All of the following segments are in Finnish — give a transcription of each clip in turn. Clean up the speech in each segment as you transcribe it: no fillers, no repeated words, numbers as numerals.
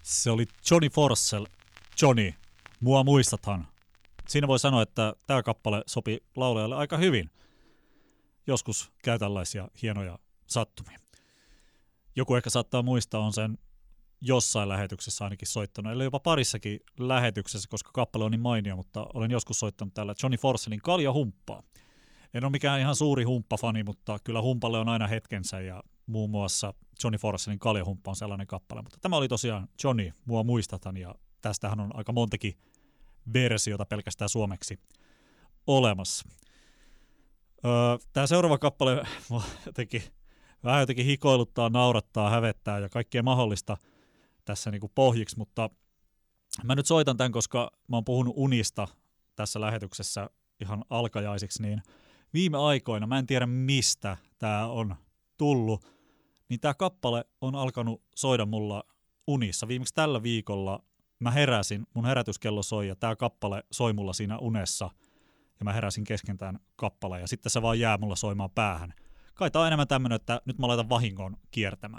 Se oli Johnny Forssell. Johnny, mua muistathan. Siinä voi sanoa, että tämä kappale sopi laulajalle aika hyvin. Joskus käy tällaisia hienoja sattumia. Joku ehkä saattaa muistaa, on sen jossain lähetyksessä ainakin soittanut, eli jopa parissakin lähetyksessä, koska kappale on niin mainio, mutta olen joskus soittanut täällä Johnny Forssellin Kaljahumppaa. En ole mikään ihan suuri humppafani, mutta kyllä humpalle on aina hetkensä ja muun muassa Johnny Forssellin Kaljahumppa on sellainen kappale. Mutta tämä oli tosiaan Johnny, mua muistatan, ja tästähän on aika montakin versiota pelkästään suomeksi olemassa. Tämä seuraava kappale vähän jotenkin hikoiluttaa, naurattaa, hävettää ja kaikkea mahdollista tässä niin kuin pohjiksi, mutta mä nyt soitan tämän, koska mä oon puhunut unista tässä lähetyksessä ihan alkajaisiksi, niin viime aikoina, mä en tiedä mistä tämä on tullut, niin tämä kappale on alkanut soida mulla unissa. Viimeksi tällä viikolla mä heräsin, mun herätyskello soi ja tämä kappale soi mulla siinä unessa ja mä heräsin kesken tämän kappaleen ja sitten se vaan jää mulla soimaan päähän. Kai tää on enemmän tämmönen, että nyt mä laitan vahingon kiertämään.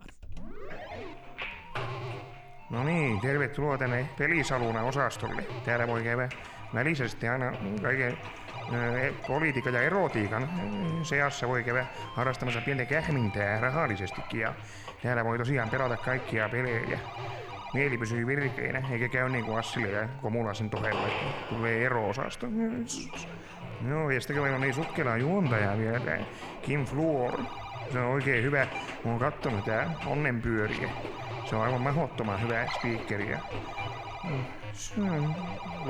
No niin, tervetuloa tänne Pelisaluna osastolle. Täällä voi käydä välisesti aina kaiken politiikan ja erotiikan seassa voi käydä harrastamassa pientä kähmintää rahallisestikin. Ja täällä voi tosiaan pelata kaikkia pelejä. Mieli pysyy virkeänä, eikä käy niin kuin Assille ja Komulasen tohella, että tulee ero-osasto. No, ja sitten meillä on niin sukkelaa juontaja vielä, Kim Fluor. Se on oikein hyvä. Mä oon kattonut tää onnenpyöriä. Se on aivan mahdottoman hyvä speakeri.